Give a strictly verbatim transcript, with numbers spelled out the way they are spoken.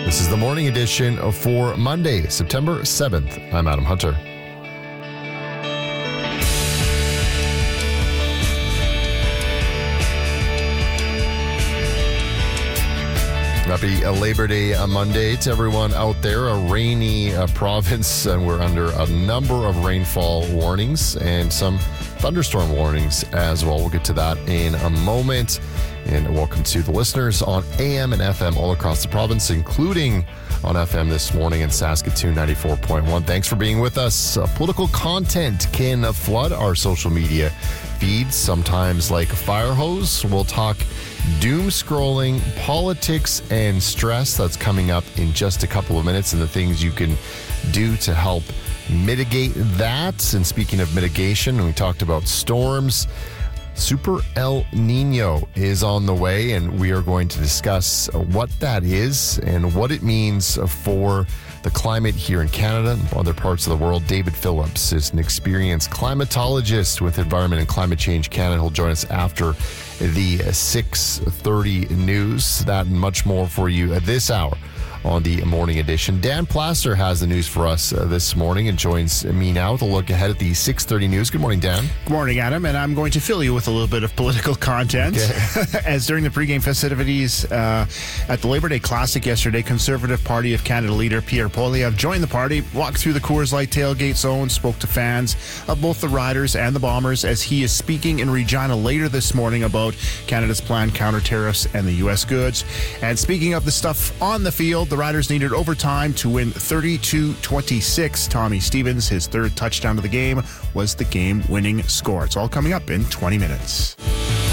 This is the morning edition for Monday, September seventh. I'm Adam Hunter. Happy Labor Day Monday to everyone out there. A rainy uh, province, and we're under a number of rainfall warnings and some thunderstorm warnings as well. We'll get to that in a moment. And welcome to the listeners on A M and F M all across the province, including on F M this morning in Saskatoon ninety-four point one. Thanks for being with us. Uh, political content can flood our social media feeds, sometimes like a fire hose. We'll talk doom scrolling, politics, and stress. That's coming up in just a couple of minutes, and the things you can do to help mitigate that. And speaking of mitigation, we talked about storms. Super El Nino is on the way, and we are going to discuss what that is and what it means for the climate here in Canada and other parts of the world. David Phillips is an experienced climatologist with Environment and Climate Change Canada. He'll join us after the six thirty news. That and much more for you at this hour on the morning edition. Dan Plaster has the news for us uh, this morning and joins me now with a look ahead at the six thirty news. Good morning, Dan. Good morning, Adam, and I'm going to fill you with a little bit of political content. Okay. As during the pregame festivities uh, at the Labor Day Classic yesterday, Conservative Party of Canada leader Pierre Poilievre joined the party, walked through the Coors Light tailgate zone, spoke to fans of both the Riders and the Bombers as he is speaking in Regina later this morning about Canada's planned counter tariffs and the U S goods. And speaking of the stuff on the field, the Riders needed overtime to win thirty-two twenty-six. Tommy Stevens, his third touchdown of the game, was the game-winning score. It's all coming up in twenty minutes.